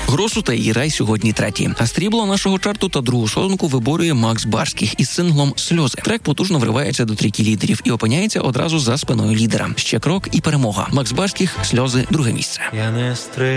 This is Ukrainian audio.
Гросу та її рай сьогодні треті. А стрібло нашого чарту та другу сходинку виборює Макс Барських із синглом «Сльози». Трек потужно вривається до трійки лідерів і опиняється одразу за спиною лідера. Ще крок і перемога. Макс Барських «Сльози» – друге місце. Я не